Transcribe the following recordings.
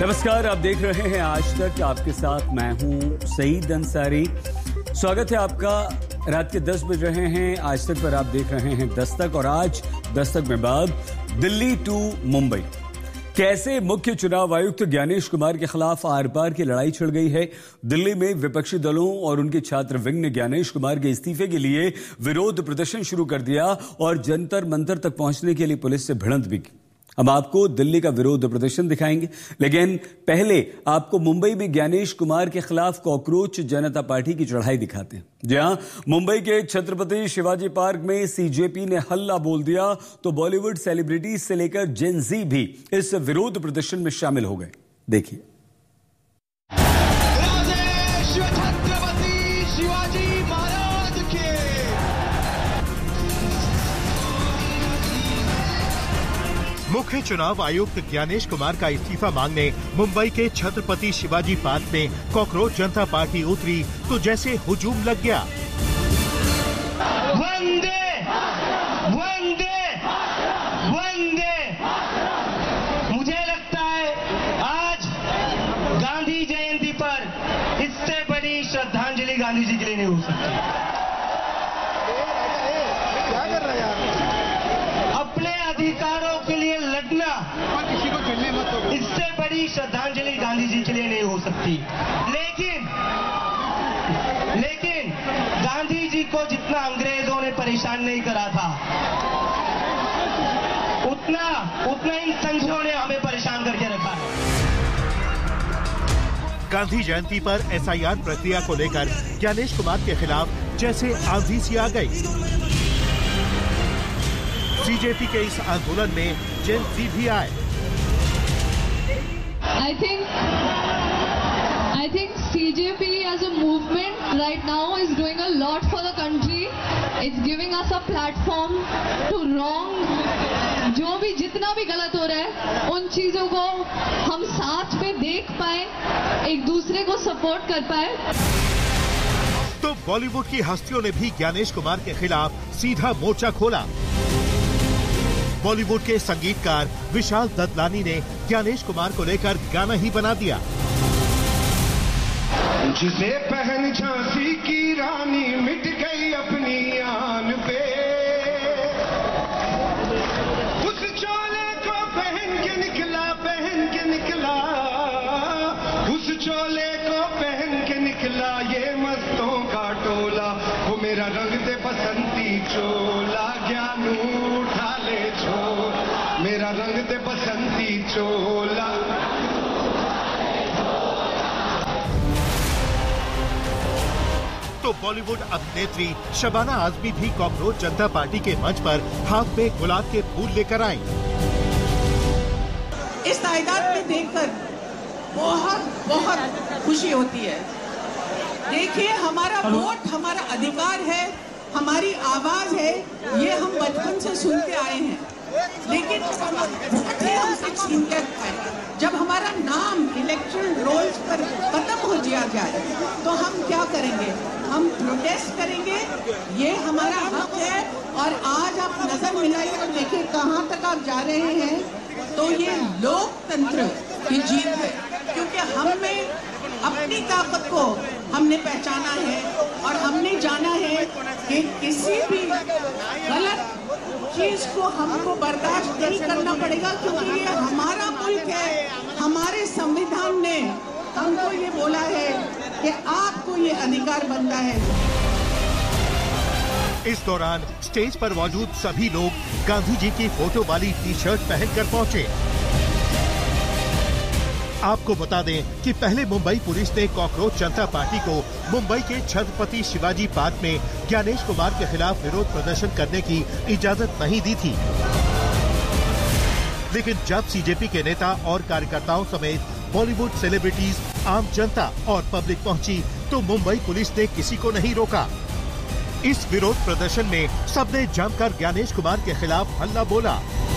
नमस्कार, आप देख रहे हैं आज तक। आपके साथ मैं हूं सईद अंसारी। स्वागत है आपका। रात के 10 बज रहे हैं। आज तक पर आप देख रहे हैं दस्तक, और आज दस्तक में बात दिल्ली टू मुंबई। कैसे मुख्य चुनाव आयुक्त ज्ञानेश कुमार के खिलाफ आर पार की लड़ाई छिड़ गई है। दिल्ली में विपक्षी दलों और उनके छात्र विंग ने ज्ञानेश कुमार के इस्तीफे के लिए विरोध प्रदर्शन शुरू कर दिया और जंतर मंतर तक पहुंचने के लिए पुलिस से भिड़ंत भी की। अब आपको दिल्ली का विरोध प्रदर्शन दिखाएंगे, लेकिन पहले आपको मुंबई में ज्ञानेश कुमार के खिलाफ कॉकरोच जनता पार्टी की चढ़ाई दिखाते हैं। जहां मुंबई के छत्रपति शिवाजी पार्क में सीजेपी ने हल्ला बोल दिया, तो बॉलीवुड सेलिब्रिटीज से लेकर जेन जी भी इस विरोध प्रदर्शन में शामिल हो गए। देखिए। मुख्य चुनाव आयुक्त ज्ञानेश कुमार का इस्तीफा मांगने मुंबई के छत्रपति शिवाजी पार्क में कॉकरोच जनता पार्टी उतरी तो जैसे हुजूम लग गया। वंदे वंदे वंदे। मुझे लगता है आज गांधी जयंती पर इससे बड़ी श्रद्धांजलि गांधी जी के लिए नहीं हो सकती। क्या कर रहे हैं? अपने अधिकारों के लिए लड़ना, किसी को चलने मत दो। इससे बड़ी श्रद्धांजलि गांधी जी के लिए नहीं हो सकती। लेकिन गांधी जी को जितना अंग्रेजों ने परेशान नहीं करा था, उतना इन संघों ने हमें परेशान करके रखा है। गांधी जयंती पर एसआईआर प्रक्रिया को लेकर ज्ञानेश कुमार के खिलाफ जैसे आंधी सी आ गई। सीजेपी के इस आंदोलन में जेन जी भी आए। I think CJP as a movement right now is doing a lot for the country. It's giving us a platform to wrong. जो भी जितना भी गलत हो रहा है उन चीजों को हम साथ में देख पाए, एक दूसरे को सपोर्ट कर पाए। तो बॉलीवुड की हस्तियों ने भी ज्ञानेश कुमार के खिलाफ सीधा मोर्चा खोला। बॉलीवुड के संगीतकार विशाल ददलानी ने ज्ञानेश कुमार को लेकर गाना ही बना दिया। जिसे पहन झांसी की रानी मिट गई अपनी आन पे, उस चोले को पहन के निकला, उस चोले को पहन के निकला ये मस्तों का टोला। वो मेरा रंग दे बसंती चोला, ज्ञानू उठा ले छोड़, मेरा रंग दे बसंती चोला। तो बॉलीवुड अभिनेत्री शबाना आजमी भी कॉकरोच जनता पार्टी के मंच पर हाथ में गुलाब के फूल लेकर आई। इस तादाद में देखकर बहुत खुशी होती है। देखिए, हमारा वोट हमारा अधिकार है, हमारी आवाज है, ये हम बचपन से सुनते आए हैं। लेकिन वोट ही हमसे छीन कर आए। जब हमारा नाम इलेक्शन रोल्स पर खत्म हो जाए तो हम क्या करेंगे? हम प्रोटेस्ट करेंगे, ये हमारा हक है। और आज आप नजर मिलाइए और देखिए कहाँ तक आप जा रहे हैं। तो ये लोकतंत्र की जीत है, क्योंकि हमें अपनी ताकत को हमने पहचाना है और हमने जाना है कि किसी भी गलत चीज को हमको बर्दाश्त नहीं करना पड़ेगा, क्योंकि ये हमारा मुल्क है। हमारे संविधान ने हमको ये बोला है कि आपको ये अधिकार बनता है। इस दौरान स्टेज पर मौजूद सभी लोग गांधी जी की फोटो वाली टी शर्ट पहनकर पहुंचे। आपको बता दें कि पहले मुंबई पुलिस ने कॉकरोच जनता पार्टी को मुंबई के छत्रपति शिवाजी पार्क में ज्ञानेश कुमार के खिलाफ विरोध प्रदर्शन करने की इजाजत नहीं दी थी। लेकिन जब सीजेपी के नेता और कार्यकर्ताओं समेत बॉलीवुड सेलिब्रिटीज, आम जनता और पब्लिक पहुंची तो मुंबई पुलिस ने किसी को नहीं रोका। इस विरोध प्रदर्शन में सबने जमकर ज्ञानेश कुमार के खिलाफ हल्ला बोला।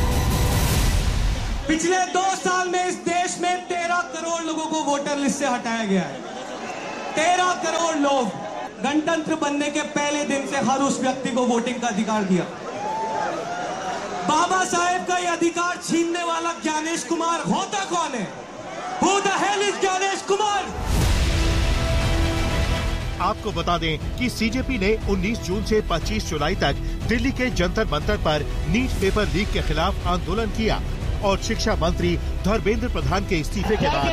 पिछले 2 साल में इस देश में 13 करोड़ लोगों को वोटर लिस्ट से हटाया गया है। 13 करोड़ लोग। गणतंत्र बनने के पहले दिन से हर उस व्यक्ति को वोटिंग का अधिकार दिया। बाबा साहेब का ये अधिकार छीनने वाला ज्ञानेश कुमार होता कौन है? Who आपको बता दें कि सीजेपी ने 19 जून से 25 जुलाई तक दिल्ली के जंतर मंतर पर नीट पेपर लीक के खिलाफ आंदोलन किया और शिक्षा मंत्री धर्मेंद्र प्रधान के इस्तीफे के बाद